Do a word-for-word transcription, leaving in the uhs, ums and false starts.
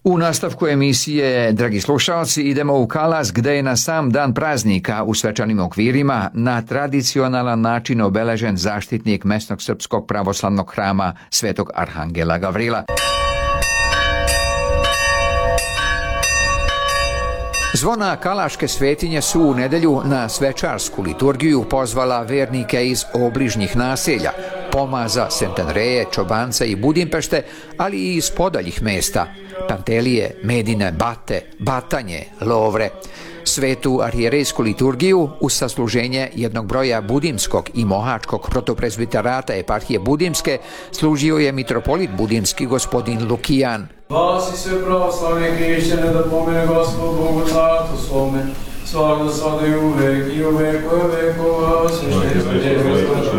U nastavku emisije, dragi slušalci, idemo u Kalas gde je na sam dan praznika u svečanim okvirima na tradicionalan način obeležen zaštitnik mesnog srpskog pravoslavnog hrama Svetog Arhangela Gavrila. Zvona Kalaške svetinje su u nedelju na svečarsku liturgiju pozvala vernike iz obližnjih naselja, Pomaza, Sentandreje, Čobanca i Budimpešte, ali i iz podaljih mesta, Pantelije, Medine, Bate, Batanje, Lovre. Svetu arhijerejsku liturgiju uz sasluženje jednog broja budimskog i mohačkog protopresbiterata eparhije Budimske služio je mitropolit budimski gospodin Lukijan. Glasi sve pravoslavne hrišćane da pomene Gospod Bogu Tatu svome, svakda sada i uvek i u vekove vekova, sve što je